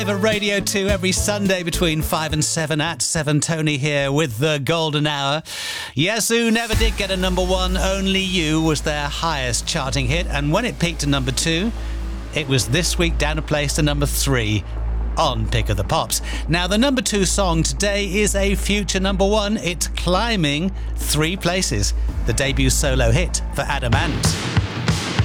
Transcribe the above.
Radio 2 every Sunday between 5 and 7 at 7. Tony here with the Golden Hour. Yazoo never did get a number one. Only You was their highest charting hit, and when it peaked to number 2, it was this week down a place to number 3 on Pick of the Pops. Now, the number 2 song today is a future number 1. It's climbing 3 places. The debut solo hit for Adam Ant.